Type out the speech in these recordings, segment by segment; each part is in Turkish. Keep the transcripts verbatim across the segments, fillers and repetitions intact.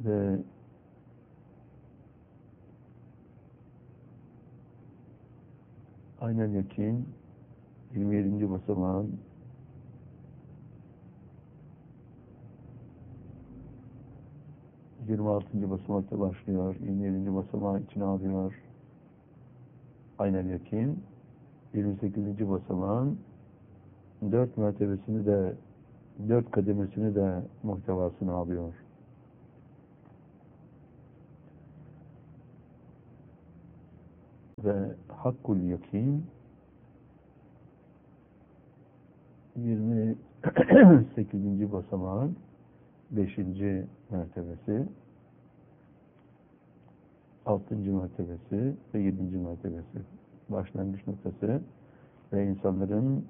Ve aynen yakin yirmi yedinci basamağın yirmi altıncı basamakta başlıyor. yirmi yedinci basamağı içine alıyor. Aynen yakin yirmi sekizinci basamağın dört mertebesini de dört kademesini de muhtevasını alıyor. Ve hakkul yakin yirmi sekizinci basamağın beşinci mertebesi, altıncı mertebesi ve yedinci mertebesi başlangıç noktası ve insanların,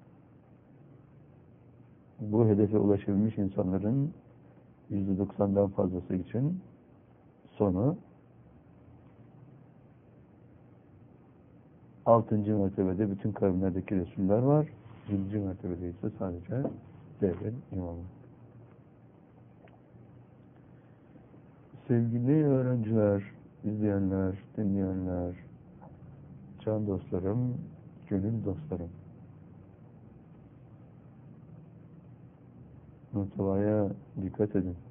bu hedefe ulaşabilmiş insanların yüzde doksandan fazlası için sonu. Altıncı mertebede bütün kavimlerdeki Resuller var. Yedinci mertebede ise sadece devlet imamı. Sevgili öğrenciler, izleyenler, dinleyenler, can dostlarım, gönül dostlarım. Muhtevaya dikkat edin.